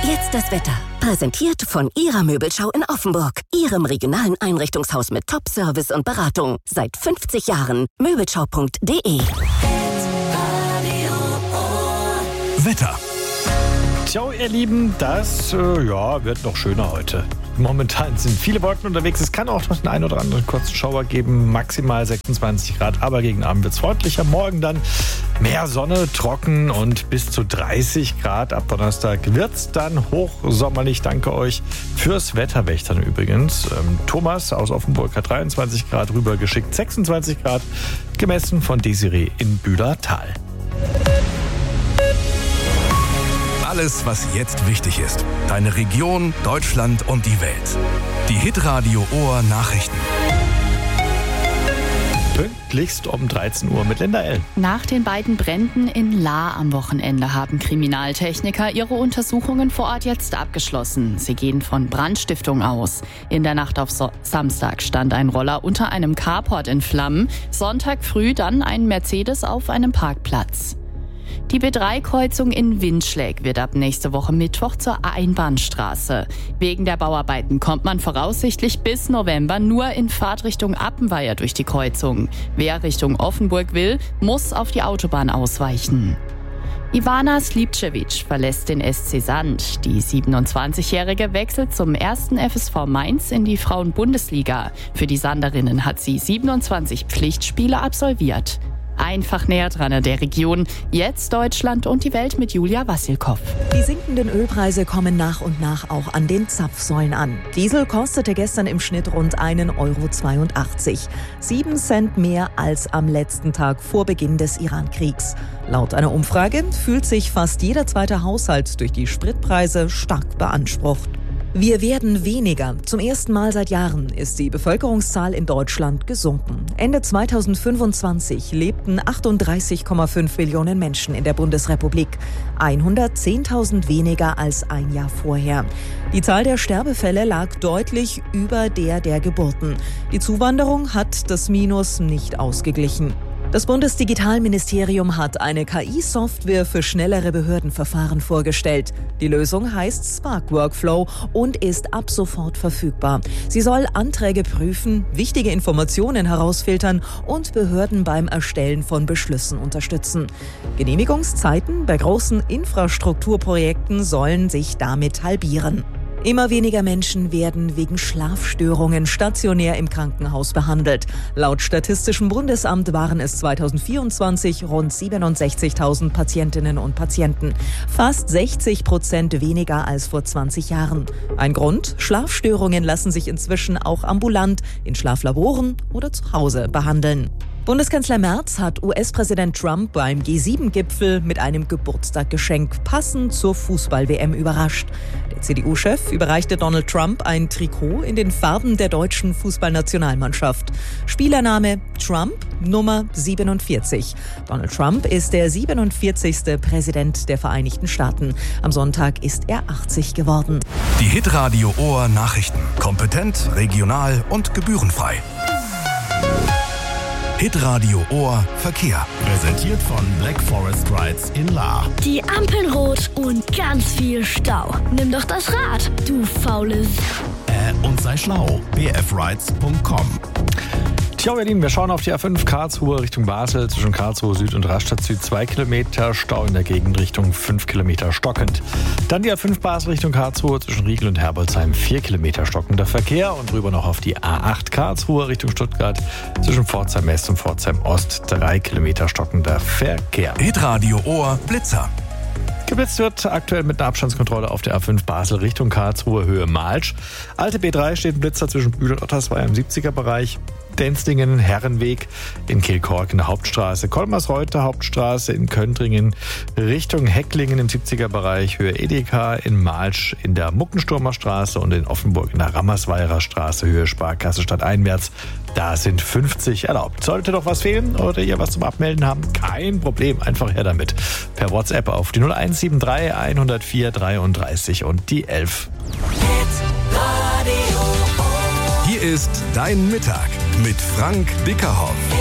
Jetzt das Wetter. Präsentiert von Ihrer Möbelschau in Offenburg. Ihrem regionalen Einrichtungshaus mit Top-Service und Beratung. Seit 50 Jahren. Möbelschau.de. Wetter. Ciao, ihr Lieben, das wird noch schöner heute. Momentan sind viele Wolken unterwegs. Es kann auch noch den einen oder anderen kurzen Schauer geben. Maximal 26 Grad, aber gegen Abend wird es freundlicher. Morgen dann mehr Sonne, trocken und bis zu 30 Grad. Ab Donnerstag wird es dann hochsommerlich. Danke euch fürs Wetterwächtern übrigens. Thomas aus Offenburg hat 23 Grad rübergeschickt. 26 Grad gemessen von Desiree in Bühlertal. Alles, was jetzt wichtig ist. Deine Region, Deutschland und die Welt. Die Hitradio Ohr Nachrichten. Pünktlichst um 13 Uhr mit Linda L. Nach den beiden Bränden in Lahr am Wochenende haben Kriminaltechniker ihre Untersuchungen vor Ort jetzt abgeschlossen. Sie gehen von Brandstiftung aus. In der Nacht auf Samstag stand ein Roller unter einem Carport in Flammen. Sonntag früh dann ein Mercedes auf einem Parkplatz. Die B3-Kreuzung in Windschläg wird ab nächste Woche Mittwoch zur Einbahnstraße. Wegen der Bauarbeiten kommt man voraussichtlich bis November nur in Fahrtrichtung Appenweier durch die Kreuzung. Wer Richtung Offenburg will, muss auf die Autobahn ausweichen. Ivana Slipčević verlässt den SC Sand. Die 27-Jährige wechselt zum 1. FSV Mainz in die Frauen-Bundesliga. Für die Sanderinnen hat sie 27 Pflichtspiele absolviert. Einfach näher dran an der Region. Jetzt Deutschland und die Welt mit Julia Wassilkow. Die sinkenden Ölpreise kommen nach und nach auch an den Zapfsäulen an. Diesel kostete gestern im Schnitt rund 1,82 €. 7 Cent mehr als am letzten Tag vor Beginn des Iran-Kriegs. Laut einer Umfrage fühlt sich fast jeder zweite Haushalt durch die Spritpreise stark beansprucht. Wir werden weniger. Zum ersten Mal seit Jahren ist die Bevölkerungszahl in Deutschland gesunken. Ende 2025 lebten 38,5 Millionen Menschen in der Bundesrepublik. 110.000 weniger als ein Jahr vorher. Die Zahl der Sterbefälle lag deutlich über der Geburten. Die Zuwanderung hat das Minus nicht ausgeglichen. Das Bundesdigitalministerium hat eine KI-Software für schnellere Behördenverfahren vorgestellt. Die Lösung heißt Spark Workflow und ist ab sofort verfügbar. Sie soll Anträge prüfen, wichtige Informationen herausfiltern und Behörden beim Erstellen von Beschlüssen unterstützen. Genehmigungszeiten bei großen Infrastrukturprojekten sollen sich damit halbieren. Immer weniger Menschen werden wegen Schlafstörungen stationär im Krankenhaus behandelt. Laut Statistischem Bundesamt waren es 2024 rund 67.000 Patientinnen und Patienten. Fast 60% weniger als vor 20 Jahren. Ein Grund? Schlafstörungen lassen sich inzwischen auch ambulant in Schlaflaboren oder zu Hause behandeln. Bundeskanzler Merz hat US-Präsident Trump beim G7-Gipfel mit einem Geburtstagsgeschenk passend zur Fußball-WM überrascht. Der CDU-Chef überreichte Donald Trump ein Trikot in den Farben der deutschen Fußballnationalmannschaft. Spielername Trump, Nummer 47. Donald Trump ist der 47. Präsident der Vereinigten Staaten. Am Sonntag ist er 80 geworden. Die Hitradio Ohr Nachrichten. Kompetent, regional und gebührenfrei. Hitradio Ohr Verkehr. Präsentiert von Black Forest Rides in Lahr. Die Ampeln rot und ganz viel Stau. Nimm doch das Rad, du faules. Und sei schlau. bfrides.com. Tja, ihr Lieben, wir schauen auf die A5 Karlsruhe Richtung Basel. Zwischen Karlsruhe Süd und Rastatt Süd 2 Kilometer. Stau in der Gegend Richtung 5 Kilometer stockend. Dann die A5 Basel Richtung Karlsruhe zwischen Riegel und Herbolzheim 4 Kilometer stockender Verkehr. Und rüber noch auf die A8 Karlsruhe Richtung Stuttgart zwischen Pforzheim West und Pforzheim Ost 3 Kilometer stockender Verkehr. Hitradio Ohr Blitzer. Geblitzt wird aktuell mit einer Abstandskontrolle auf der A5 Basel Richtung Karlsruhe Höhe Malsch. Alte B3 steht ein Blitzer zwischen Bühl und Ottersweier im 70er-Bereich. Denzlingen, Herrenweg in Kehlkork in der Hauptstraße, Kolmersreuth Hauptstraße in Köntringen, Richtung Hecklingen im 70er-Bereich, Höhe Edeka in Malsch in der Muckensturmer Straße und in Offenburg in der Rammersweirer Straße, Höhe Sparkasse stadteinwärts. Da sind 50 erlaubt. Sollte doch was fehlen oder ihr was zum Abmelden haben, kein Problem, einfach her damit. Per WhatsApp auf die 0173 104 33 und die 11. Hier ist Dein Mittag mit Frank Bickerhoff.